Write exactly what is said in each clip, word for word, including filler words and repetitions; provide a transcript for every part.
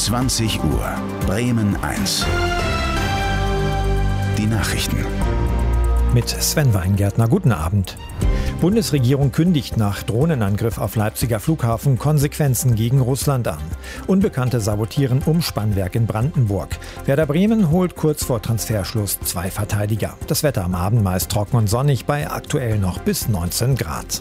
zwanzig Uhr, Bremen eins. Die Nachrichten. Mit Sven Weingärtner, guten Abend. Bundesregierung kündigt nach Drohnenangriff auf Leipziger Flughafen Konsequenzen gegen Russland an. Unbekannte sabotieren Umspannwerk in Brandenburg. Werder Bremen holt kurz vor Transferschluss zwei Verteidiger. Das Wetter am Abend meist trocken und sonnig bei aktuell noch bis neunzehn Grad.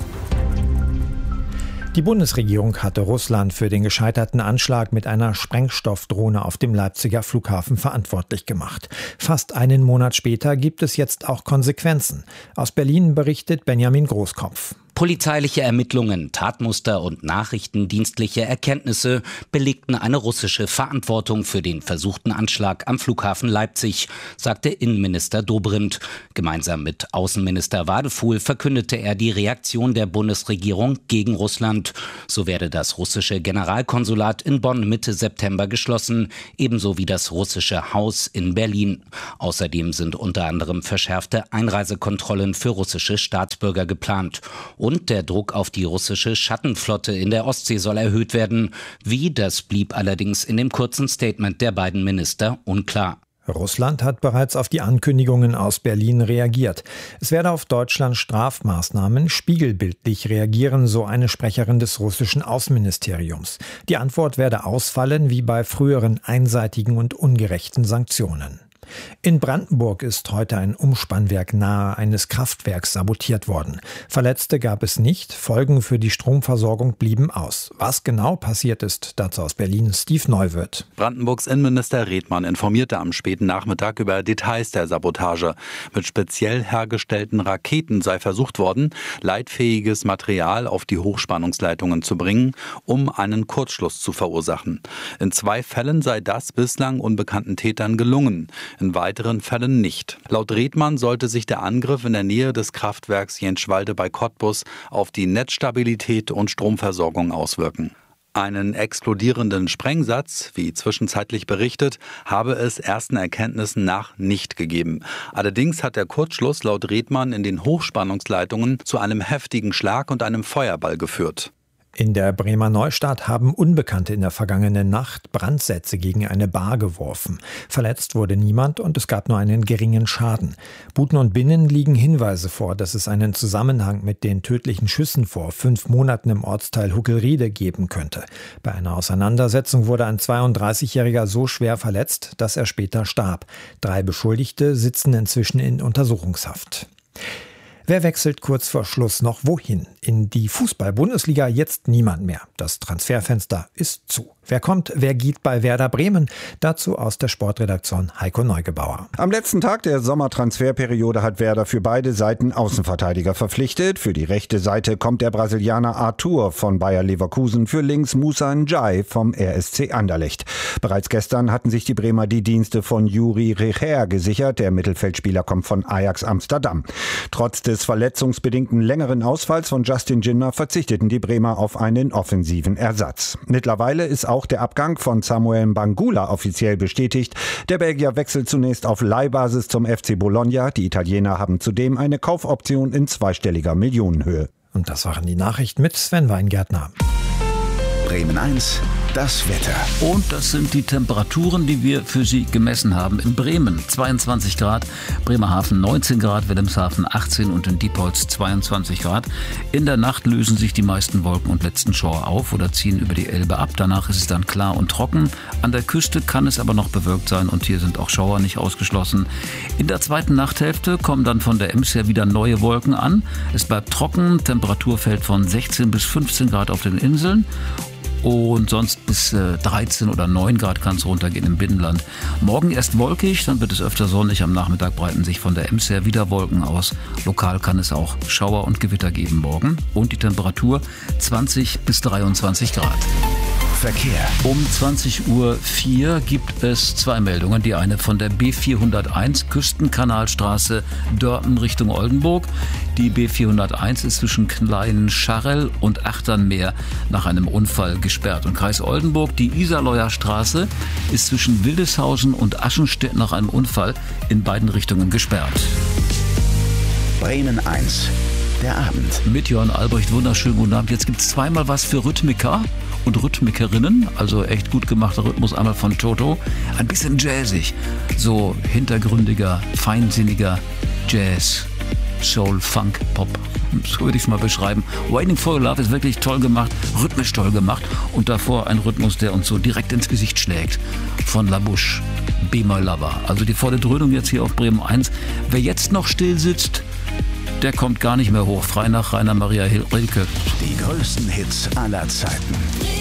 Die Bundesregierung hatte Russland für den gescheiterten Anschlag mit einer Sprengstoffdrohne auf dem Leipziger Flughafen verantwortlich gemacht. Fast einen Monat später gibt es jetzt auch Konsequenzen. Aus Berlin berichtet Benjamin Großkopf. Polizeiliche Ermittlungen, Tatmuster und nachrichtendienstliche Erkenntnisse belegten eine russische Verantwortung für den versuchten Anschlag am Flughafen Leipzig, sagte Innenminister Dobrindt. Gemeinsam mit Außenminister Wadefuhl verkündete er die Reaktion der Bundesregierung gegen Russland. So werde das russische Generalkonsulat in Bonn Mitte September geschlossen, ebenso wie das russische Haus in Berlin. Außerdem sind unter anderem verschärfte Einreisekontrollen für russische Staatsbürger geplant. Und der Druck auf die russische Schattenflotte in der Ostsee soll erhöht werden. Wie, das blieb allerdings in dem kurzen Statement der beiden Minister unklar. Russland hat bereits auf die Ankündigungen aus Berlin reagiert. Es werde auf Deutschlands Strafmaßnahmen spiegelbildlich reagieren, so eine Sprecherin des russischen Außenministeriums. Die Antwort werde ausfallen wie bei früheren einseitigen und ungerechten Sanktionen. In Brandenburg ist heute ein Umspannwerk nahe eines Kraftwerks sabotiert worden. Verletzte gab es nicht, Folgen für die Stromversorgung blieben aus. Was genau passiert ist, dazu aus Berlin Steve Neuwirth. Brandenburgs Innenminister Redmann informierte am späten Nachmittag über Details der Sabotage. Mit speziell hergestellten Raketen sei versucht worden, leitfähiges Material auf die Hochspannungsleitungen zu bringen, um einen Kurzschluss zu verursachen. In zwei Fällen sei das bislang unbekannten Tätern gelungen. In weiteren Fällen nicht. Laut Redmann sollte sich der Angriff in der Nähe des Kraftwerks Jenschwalde bei Cottbus auf die Netzstabilität und Stromversorgung auswirken. Einen explodierenden Sprengsatz, wie zwischenzeitlich berichtet, habe es ersten Erkenntnissen nach nicht gegeben. Allerdings hat der Kurzschluss laut Redmann in den Hochspannungsleitungen zu einem heftigen Schlag und einem Feuerball geführt. In der Bremer Neustadt haben Unbekannte in der vergangenen Nacht Brandsätze gegen eine Bar geworfen. Verletzt wurde niemand und es gab nur einen geringen Schaden. Buten und Binnen liegen Hinweise vor, dass es einen Zusammenhang mit den tödlichen Schüssen vor fünf Monaten im Ortsteil Huckelriede geben könnte. Bei einer Auseinandersetzung wurde ein zweiunddreißigjähriger so schwer verletzt, dass er später starb. Drei Beschuldigte sitzen inzwischen in Untersuchungshaft. Wer wechselt kurz vor Schluss noch wohin? In die Fußball-Bundesliga jetzt niemand mehr. Das Transferfenster ist zu. Wer kommt, wer geht bei Werder Bremen? Dazu aus der Sportredaktion Heiko Neugebauer. Am letzten Tag der Sommertransferperiode hat Werder für beide Seiten Außenverteidiger verpflichtet. Für die rechte Seite kommt der Brasilianer Arthur von Bayer Leverkusen, für links Moussa Ndiaye vom R S C Anderlecht. Bereits gestern hatten sich die Bremer die Dienste von Juri Recher gesichert. Der Mittelfeldspieler kommt von Ajax Amsterdam. Trotz des verletzungsbedingten längeren Ausfalls von Justin Ginner verzichteten die Bremer auf einen offensiven Ersatz. Mittlerweile ist auch der Abgang von Samuel Mbangula offiziell bestätigt. Der Belgier wechselt zunächst auf Leihbasis zum F C Bologna. Die Italiener haben zudem eine Kaufoption in zweistelliger Millionenhöhe. Und das waren die Nachrichten mit Sven Weingärtner. Bremen eins, das Wetter. Und das sind die Temperaturen, die wir für Sie gemessen haben. In Bremen zweiundzwanzig Grad, Bremerhaven neunzehn Grad, Wilhelmshaven achtzehn und in Diepholz zweiundzwanzig Grad. In der Nacht lösen sich die meisten Wolken und letzten Schauer auf oder ziehen über die Elbe ab. Danach ist es dann klar und trocken. An der Küste kann es aber noch bewölkt sein und hier sind auch Schauer nicht ausgeschlossen. In der zweiten Nachthälfte kommen dann von der Ems her wieder neue Wolken an. Es bleibt trocken, Temperatur fällt von sechzehn bis fünfzehn Grad auf den Inseln. Und sonst bis äh, dreizehn oder neun Grad kann es runtergehen im Binnenland. Morgen erst wolkig, dann wird es öfter sonnig. Am Nachmittag breiten sich von der Ems her wieder Wolken aus. Lokal kann es auch Schauer und Gewitter geben morgen. Und die Temperatur zwanzig bis dreiundzwanzig Grad. Verkehr. Um zwanzig Uhr vier gibt es zwei Meldungen. Die eine von der B vierhunderteins Küstenkanalstraße Dörpen Richtung Oldenburg. Die B vierhunderteins ist zwischen Klein-Scharrel und Achternmeer nach einem Unfall gesperrt. Und Kreis Oldenburg, die Iserleuer Straße, ist zwischen Wildeshausen und Aschenstedt nach einem Unfall in beiden Richtungen gesperrt. Bremen eins, der Abend. Mit Jörn Albrecht, wunderschönen guten Abend. Jetzt gibt es zweimal was für Rhythmiker und Rhythmikerinnen, also echt gut gemachter Rhythmus, einmal von Toto, ein bisschen jazzig, so hintergründiger, feinsinniger Jazz, Soul, Funk, Pop, so würde ich es mal beschreiben. Waiting for Your Love ist wirklich toll gemacht, rhythmisch toll gemacht und davor ein Rhythmus, der uns so direkt ins Gesicht schlägt, von La Bouche, Be My Lover. Also die volle Dröhnung jetzt hier auf Bremen eins. Wer jetzt noch still sitzt, der kommt gar nicht mehr hoch. Frei nach Rainer Maria Rilke. Die größten Hits aller Zeiten.